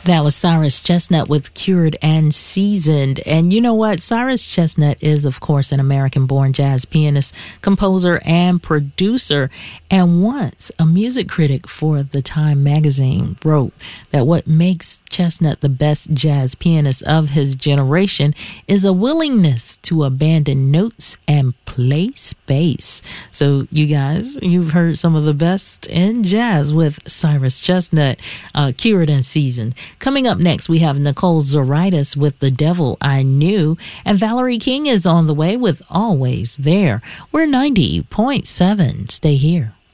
That was Cyrus Chestnut with Cured and Seasoned. And you know what? Cyrus Chestnut is, of course, an American-born jazz pianist, composer, and producer. And once a music critic for the Time magazine wrote that what makes Chestnut the best jazz pianist of his generation is a willingness to abandon notes and play space. So you guys, you've heard some of the best in jazz with Cyrus Chestnut, Cured and Seasoned. Coming up next, we have Nicole Zoritis with The Devil I Knew, and Valerie King is on the way with Always There. We're 90.7. Stay here.